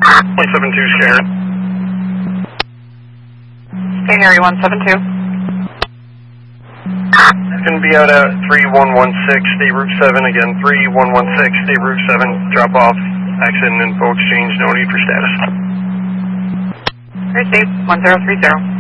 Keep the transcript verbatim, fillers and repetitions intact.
one seven two, Scanner. Scanner one seven two. Going to be out at three one one six, State Route seven, again, three one one six, State Route seven, drop off, accident info exchange, no need for status. Great, State one zero three zero.